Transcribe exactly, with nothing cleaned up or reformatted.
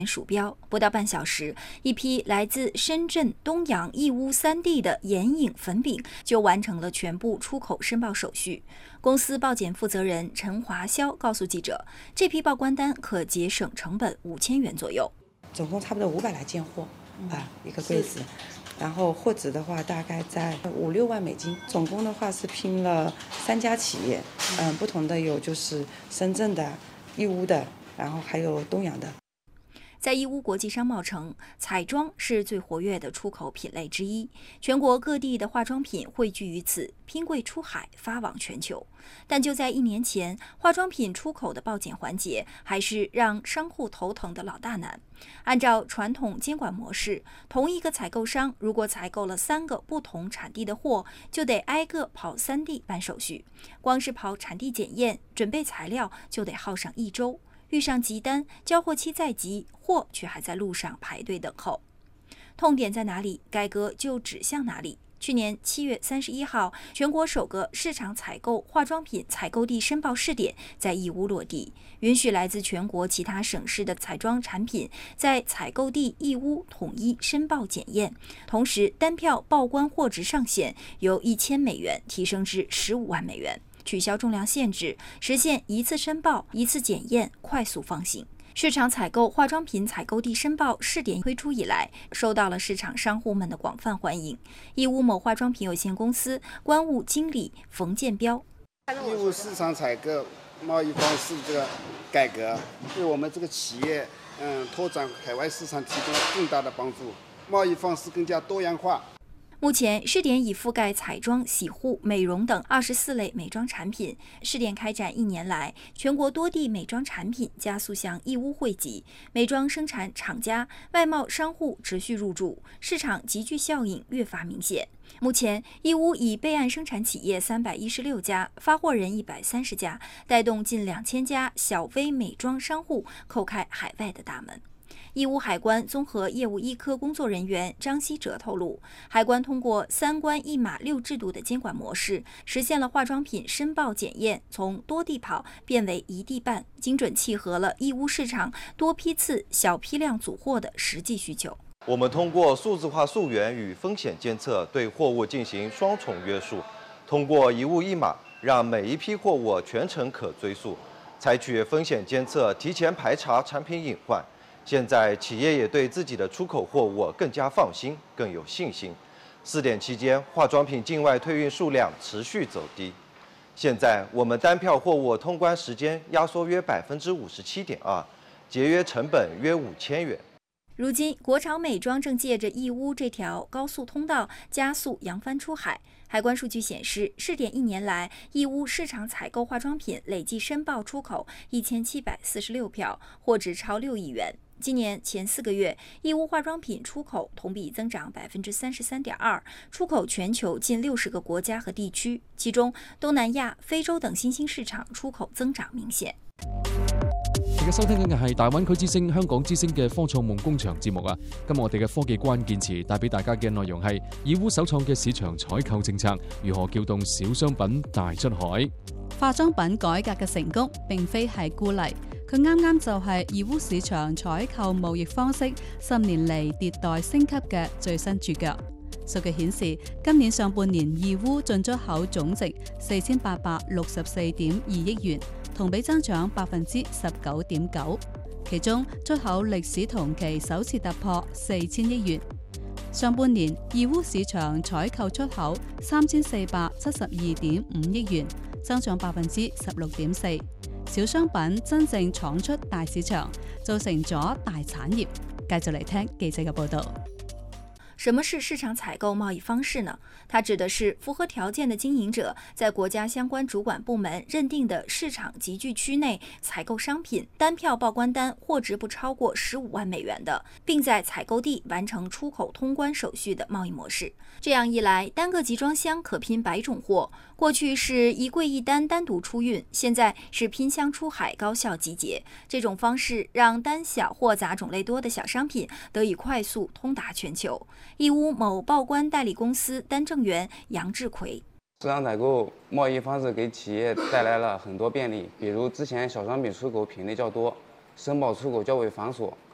鼠标，不到半小时，一批来自深圳、东阳、义乌三地的眼影粉饼就完成了全部出口申报手续。公司报检负责人陈华霄告诉记者，这批报关单可节省成本五千元左右， 总共差不多五百来件货啊，一个柜子。然后货值的话大概在五六万美金，总共的话是拼了三家企业，嗯，不同的有就是深圳的、义乌的，然后还有东阳的。 在义乌国际商贸城，彩妆是最活跃的出口品类之一，全国各地的化妆品汇聚于此，拼柜出海，发往全球。但就在一年前，化妆品出口的报检环节还是让商户头疼的老大难。按照传统监管模式，同一个采购商如果采购了三个不同产地的货，就得挨个跑三地办手续，光是跑产地检验、准备材料就得耗上一周。遇上急单，交货期再急，货却还在路上排队等候。痛点在哪里，改革就指向哪里。去年七月三十一号，全国首个市场采购化妆品采购地申报试点在义乌落地，允许来自全国其他省市的彩妆产品在采购地义乌统一申报检验，同时单票报关货值上限由一千美元提升至十五万美元。取消重量限制，实现一次申报、一次检验，快速放行。市场采购化妆品采购地申报试点推出以来，受到了市场商户们的广泛欢迎。义乌某化妆品有限公司关务经理冯建彪： 义乌市场采购贸易方式这个改革，对我们这个企业嗯拓展海外市场提供更大的帮助，贸易方式更加多样化。 目前试点已覆盖彩妆、洗护、美容等二十四类美妆产品。试点开展一年来，全国多地美妆产品加速向义乌汇集，美妆生产厂家、外贸商户持续入驻，市场集聚效应越发明显。目前，义乌已备案生产企业三百一十六家，发货人一百三十家，带动近两千家小微美妆商户叩开海外的大门。义乌海关综合业务一科工作人员张希哲透露，海关通过三关一码六制度的监管模式，实现了化妆品申报检验从多地跑变为一地办，精准契合了义乌市场多批次、小批量组货的实际需求。 我们通过数字化溯源与风险监测，对货物进行双重约束，通过一物一码，让每一批货物全程可追溯，采取风险监测，提前排查产品隐患。现在企业也对自己的出口货物更加放心，更有信心。试点期间，化妆品境外退运数量持续走低。现在我们单票货物通关时间压缩约百分之五十七点二，节约成本约五千元。 如今，国潮美妆正借着义乌这条高速通道加速扬帆出海。海关数据显示，试点一年来，义乌市场采购化妆品累计申报出口一千七百四十六票，货值超六亿元。今年前四个月，义乌化妆品出口同比增长百分之三十三点二，出口全球近六十个国家和地區，其中東南亞、非洲等新興市場出口增長明顯。 而家收聽緊嘅係大灣區之聲、香港之聲嘅科創夢工場節目啊！今日我哋嘅科技關鍵詞帶俾大家嘅內容係義烏首創嘅市場採購政策，如何撬動小商品大出海。 化妝品改革嘅成功並非係孤例，佢啱啱就係義烏市場採購貿易方式十年嚟迭代升級嘅最新注腳。數據顯示，今年上半年義烏進出口總值四千八百六十四點二億元，同比增長百分之十九點九，其中出口歷史同期首次突破四千億元。上半年義烏市場採購出口三千四百七十二點五億元，增長百分之十六點四。小商品真正闖出大市場，造成咗大產業。繼續嚟聽記者嘅報導。 什麼是市場採購貿易方式呢？它指的是符合條件的經營者在國家相關主管部門認定的市場集聚區內採購商品，單票報關單貨值不超過十五萬美元的，並在採購地完成出口通關手續的貿易模式。這樣一來，單個集裝箱可拼百種貨，過去是一櫃一單單獨出運，現在是拼箱出海高效集結。這種方式讓單小貨雜種類多的小商品得以快速通達全球。義烏某報關代理公司單正員楊志奎： 市場採購貿易方式給企業帶來了很多便利，比如之前小商品出口品類較多，申報出口較為繁瑣，